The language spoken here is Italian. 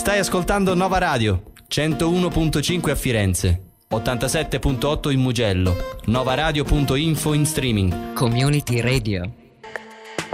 Stai ascoltando Nova Radio, 101.5 a Firenze, 87.8 in Mugello, novaradio.info in streaming. Community Radio.